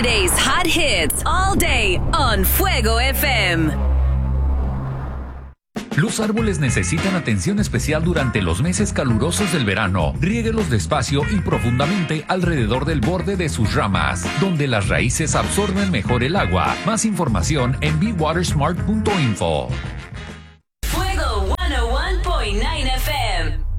Today's hot hits all day on Fuego FM. Los árboles necesitan atención especial durante los meses calurosos del verano. Riéguelos despacio y profundamente alrededor del borde de sus ramas, donde las raíces absorben mejor el agua. Más información en bewatersmart.info.